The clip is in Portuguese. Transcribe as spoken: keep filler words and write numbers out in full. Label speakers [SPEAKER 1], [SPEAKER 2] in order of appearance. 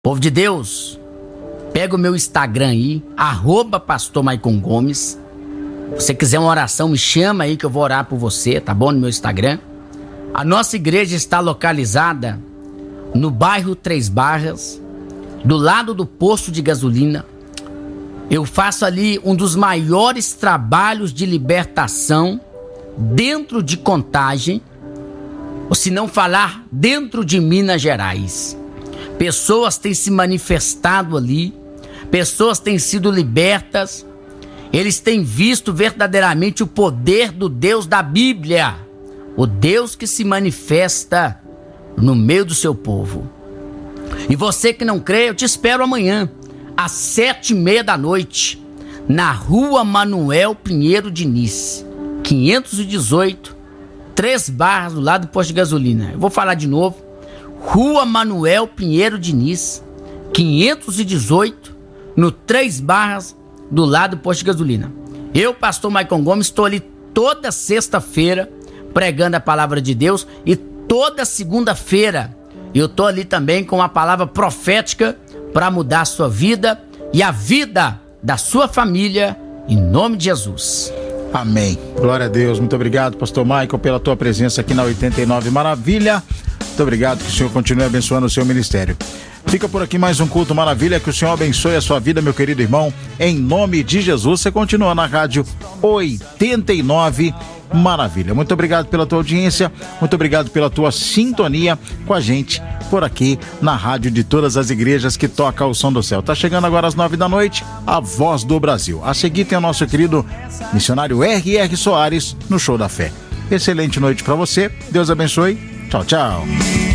[SPEAKER 1] Povo de Deus, pega o meu Instagram aí, arroba Pastor Maicon Gomes. Se você quiser uma oração, me chama aí que eu vou orar por você, tá bom? No meu Instagram. A nossa igreja está localizada no bairro Três Barras, do lado do posto de gasolina. Eu faço ali um dos maiores trabalhos de libertação dentro de Contagem, ou se não falar, dentro de Minas Gerais. Pessoas têm se manifestado ali, pessoas têm sido libertas, eles têm visto verdadeiramente o poder do Deus da Bíblia, o Deus que se manifesta no meio do seu povo. E você que não crê, eu te espero amanhã, às sete e meia da noite, na rua Manuel Pinheiro Diniz, quinhentos e dezoito, Três Barras, do lado do posto de gasolina. Eu vou falar de novo, rua Manuel Pinheiro Diniz, quinhentos e dezoito, no Três Barras, do lado do posto de gasolina. Eu, pastor Maicon Gomes, estou ali toda sexta-feira pregando a palavra de Deus, e toda segunda-feira eu estou ali também com uma palavra profética para mudar a sua vida e a vida da sua família, em nome de Jesus.
[SPEAKER 2] Amém. Glória a Deus. Muito obrigado, pastor Maicon, pela tua presença aqui na oitenta e nove Maravilha. Muito obrigado, que o Senhor continue abençoando o seu ministério. Fica por aqui mais um Culto Maravilha, que o Senhor abençoe a sua vida, meu querido irmão, em nome de Jesus. Você continua na rádio oitenta e nove Maravilha. Muito obrigado pela tua audiência, muito obrigado pela tua sintonia com a gente por aqui na rádio de todas as igrejas que toca o som do céu. Tá chegando agora às nove da noite, a Voz do Brasil. A seguir tem o nosso querido missionário R R Soares no Show da Fé. Excelente noite para você, Deus abençoe, tchau, tchau.